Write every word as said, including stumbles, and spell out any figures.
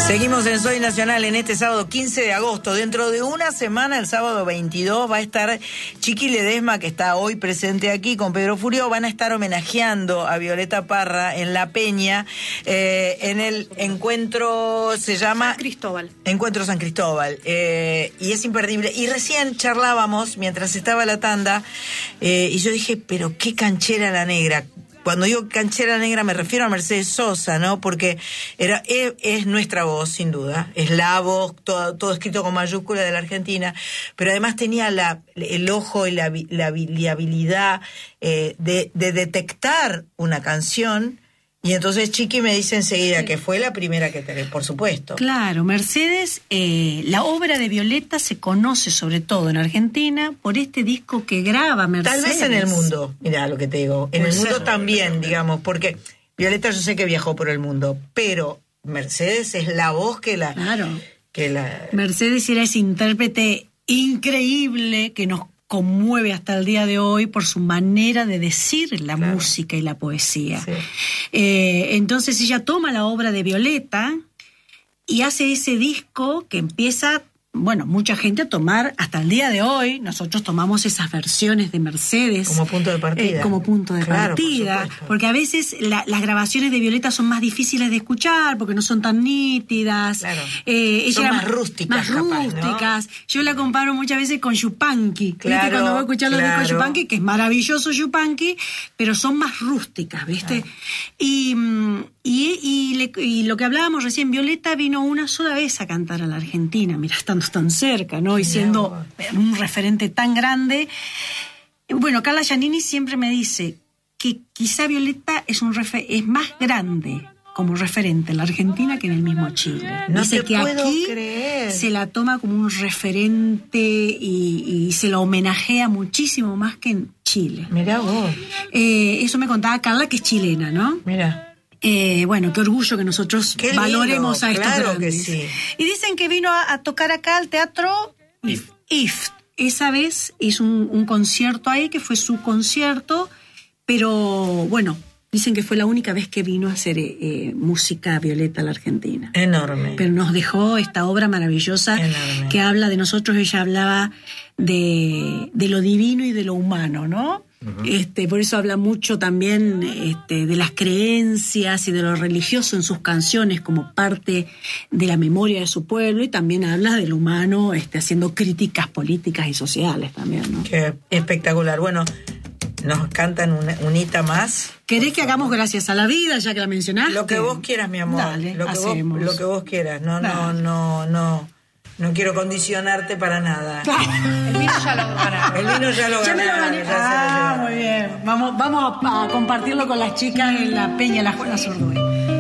Seguimos en Soy Nacional en este sábado quince de agosto. Dentro de una semana, el sábado veintidós, va a estar Chiqui Ledesma, que está hoy presente aquí con Pedro Furio. Van a estar homenajeando a Violeta Parra en La Peña, eh, en el encuentro, se llama... San Cristóbal. Encuentro San Cristóbal. Eh, y es imperdible. Y recién charlábamos, mientras estaba la tanda, eh, y yo dije, pero qué canchera la negra. Cuando digo canchera negra me refiero a Mercedes Sosa, ¿no? Porque era es, es nuestra voz, sin duda. Es la voz, todo, todo escrito con mayúscula de la Argentina. Pero además tenía la, el ojo y la, la, la habilidad eh, de, de detectar una canción. Y entonces Chiqui me dice enseguida sí. que fue la primera que tenés, por supuesto. Claro, Mercedes, eh, la obra de Violeta se conoce sobre todo en Argentina por este disco que graba Mercedes. Tal vez en el mundo, mirá lo que te digo, en el mundo también, digamos, porque Violeta yo sé que viajó por el mundo, pero Mercedes es la voz que la... Claro, que la... Mercedes era ese intérprete increíble que nos conmueve hasta el día de hoy por su manera de decir la claro. música y la poesía. Sí. Eh, entonces ella toma la obra de Violeta y hace ese disco que empieza, bueno, mucha gente a tomar hasta el día de hoy. Nosotros tomamos esas versiones de Mercedes como punto de partida, eh, como punto de claro, partida, por porque a veces la, las grabaciones de Violeta son más difíciles de escuchar porque no son tan nítidas. Claro. Eh, ella son era más rústicas, más capaz, rústicas. ¿no? Yo la comparo muchas veces con Yupanqui. Claro, ¿viste? Cuando voy a escuchar los claro. discos de Yupanqui, que es maravilloso Yupanqui, pero son más rústicas, ¿viste? Claro. Y Y, y, le, y lo que hablábamos recién, Violeta vino una sola vez a cantar a la Argentina, mira, estando tan cerca, ¿no? Y siendo un referente tan grande. Bueno, Carla Giannini siempre me dice que quizá Violeta es, un refer- es más grande como referente en la Argentina que en el mismo Chile. No Dice te que puedo aquí creer. Se la toma como un referente y, y se la homenajea muchísimo más que en Chile. Mirá vos. Eh, eso me contaba Carla, que es chilena, ¿no? Mira. Eh, bueno, qué orgullo que nosotros qué valoremos lindo, a estos claro grandes. Que sí. Y dicen que vino a, a tocar acá al teatro I F T. I F T. Esa vez hizo un, un concierto ahí, que fue su concierto, pero bueno, dicen que fue la única vez que vino a hacer eh, música Violeta a la Argentina. Enorme. Pero nos dejó esta obra maravillosa Enorme. Que habla de nosotros. Ella hablaba de, de lo divino y de lo humano, ¿no? Uh-huh. Este, por eso habla mucho también este, de las creencias y de lo religioso en sus canciones como parte de la memoria de su pueblo, y también habla del humano este, haciendo críticas políticas y sociales también, ¿no? Qué espectacular. Bueno, nos cantan una, unita más. ¿Querés que hagamos Gracias a la Vida, ya que la mencionaste? Lo que vos quieras, mi amor. Dale, lo, que hacemos. vos, lo que vos quieras. No, Dale. no, no, no. No quiero condicionarte para nada. El vino ya lo ganaron. El vino ya lo Ya ganaron. me lo gané. Ya Ah, se lo muy bien. Vamos, vamos a, a compartirlo con las chicas en la Peña La Juana Zurduy.